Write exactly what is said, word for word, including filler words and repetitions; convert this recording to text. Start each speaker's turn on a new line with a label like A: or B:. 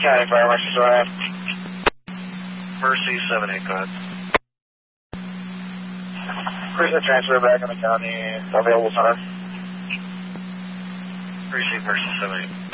A: County Fire Marshal, go ahead.
B: Mercy seven eight, go ahead.
A: Cruiser transfer back in the county, available center.
B: Receive Mercy seven eight.